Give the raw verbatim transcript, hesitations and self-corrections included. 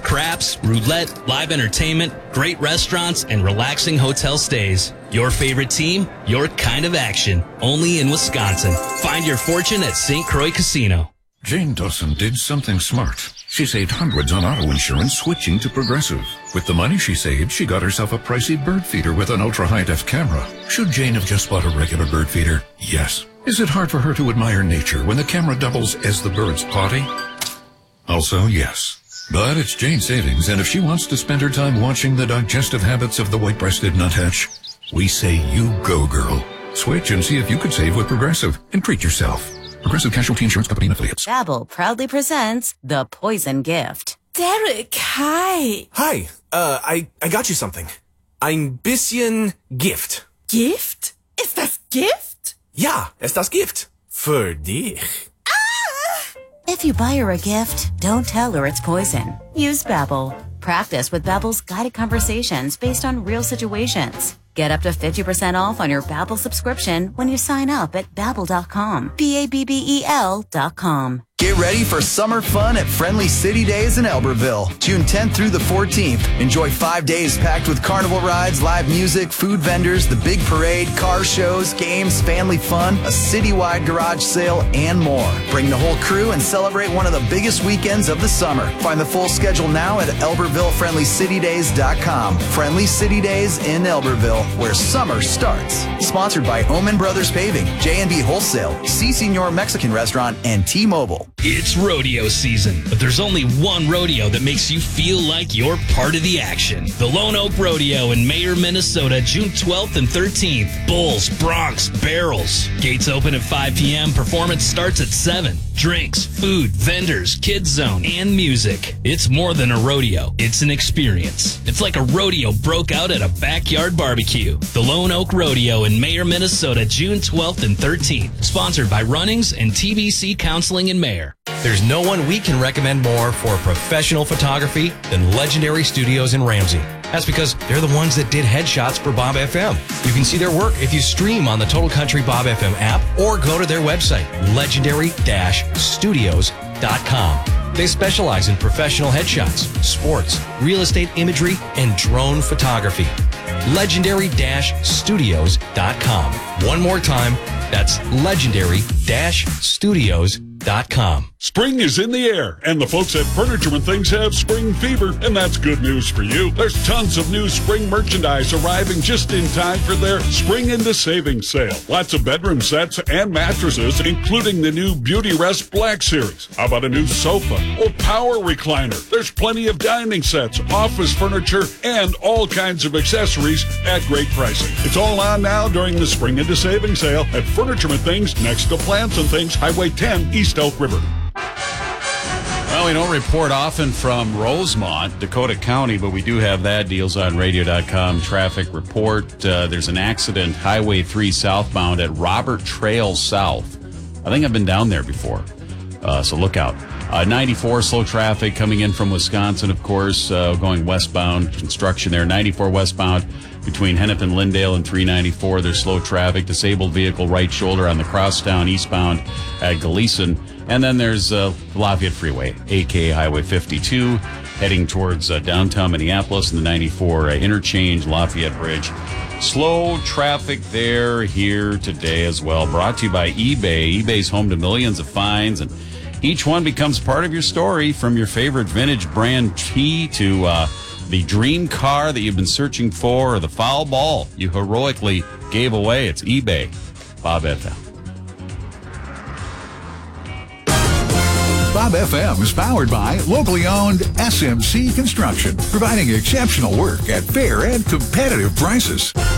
craps, roulette, live entertainment, great restaurants, and relaxing hotel stays. Your favorite team, your kind of action. Only in Wisconsin. Find your fortune at Saint Croix Casino. Jane Dawson did something smart. She saved hundreds on auto insurance switching to Progressive. With the money she saved, she got herself a pricey bird feeder with an ultra-high-def camera. Should Jane have just bought a regular bird feeder? Yes. Is it hard for her to admire nature when the camera doubles as the bird's potty? Also, yes. But it's Jane's savings, and if she wants to spend her time watching the digestive habits of the white-breasted nuthatch, we say you go, girl. Switch and see if you could save with Progressive and treat yourself. Progressive Casualty Insurance Company and Affiliates. Babbel proudly presents The Poison Gift. Derek, hi. Hi. Uh, I, I got you something. Ein bisschen Gift. Gift? Ist das Gift? Ja, ist das Gift. Für dich. Ah! If you buy her a gift, don't tell her it's poison. Use Babbel. Practice with Babbel's guided conversations based on real situations. Get up to fifty percent off on your Babbel subscription when you sign up at Babbel dot com. B A B B E L dot com. Get ready for summer fun at Friendly City Days in Elberville, June tenth through the fourteenth. Enjoy five days packed with carnival rides, live music, food vendors, the big parade, car shows, games, family fun, a citywide garage sale, and more. Bring the whole crew and celebrate one of the biggest weekends of the summer. Find the full schedule now at Elberville Friendly City Days dot com. Friendly City Days in Elberville, where summer starts. Sponsored by Oman Brothers Paving, J and B Wholesale, C. Senor Mexican Restaurant, and T-Mobile. It's rodeo season, but there's only one rodeo that makes you feel like you're part of the action. The Lone Oak Rodeo in Mayer, Minnesota, June twelfth and thirteenth. Bulls, broncs, barrels. Gates open at five p.m. Performance starts at seven. Drinks, food, vendors, kids zone, and music. It's more than a rodeo. It's an experience. It's like a rodeo broke out at a backyard barbecue. The Lone Oak Rodeo in Mayer, Minnesota, June twelfth and thirteenth. Sponsored by Runnings and T B C Counseling in Mayer. There's no one we can recommend more for professional photography than Legendary Studios in Ramsey. That's because they're the ones that did headshots for Bob F M. You can see their work if you stream on the Total Country Bob F M app or go to their website, legendary dash studios dot com. They specialize in professional headshots, sports, real estate imagery, and drone photography. legendary dash studios dot com. One more time, that's legendary dash studios dot com. Spring is in the air, and the folks at Furniture and Things have spring fever, and that's good news for you. There's tons of new spring merchandise arriving just in time for their Spring into Savings sale. Lots of bedroom sets and mattresses, including the new Beauty Rest Black Series. How about a new sofa or power recliner? There's plenty of dining sets, office furniture, and all kinds of accessories at great pricing. It's all on now during the Spring into Savings sale at Furniture and Things next to Plants and Things, Highway ten, East Elk River. Well, we don't report often from Rosemont, Dakota County, but we do have that deals on radio dot com traffic report. Uh, there's an accident, Highway three southbound at Robert Trail South. I think I've been down there before, uh, so look out. Uh, ninety-four, slow traffic coming in from Wisconsin, of course, uh, going westbound, construction there. ninety-four westbound between Hennepin, Lindale, and three ninety-four. There's slow traffic, disabled vehicle right shoulder on the crosstown eastbound at Gleason. And then there's uh, Lafayette Freeway, a k a. Highway fifty-two, heading towards uh, downtown Minneapolis and the ninety-four uh, interchange, Lafayette Bridge. Slow traffic there, here today as well. Brought to you by eBay. eBay's home to millions of finds, and each one becomes part of your story, from your favorite vintage brand tee to uh, the dream car that you've been searching for, or the foul ball you heroically gave away. It's eBay. Bob F M. Bob F M is powered by locally owned S M C Construction, providing exceptional work at fair and competitive prices.